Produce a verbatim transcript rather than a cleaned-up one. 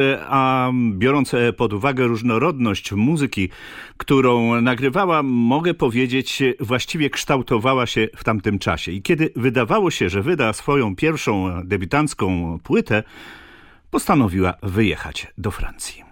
A biorąc pod uwagę różnorodność muzyki, którą nagrywała, mogę powiedzieć, właściwie kształtowała się w tamtym czasie. I kiedy wydawało się, że wyda swoją pierwszą debiutancką płytę, postanowiła wyjechać do Francji.